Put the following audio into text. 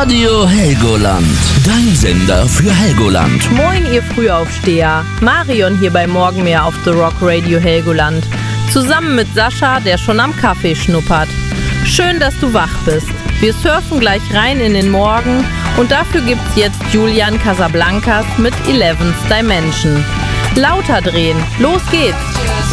Radio Helgoland, dein Sender für Helgoland. Moin, ihr Frühaufsteher. Marion hier bei Morgenmeer auf The Rock Radio Helgoland. Zusammen mit Sascha, der schon am Kaffee schnuppert. Schön, dass du wach bist. Wir surfen gleich rein in den Morgen und dafür gibt's jetzt Julian Casablancas mit 11th Dimension. Lauter drehen, los geht's!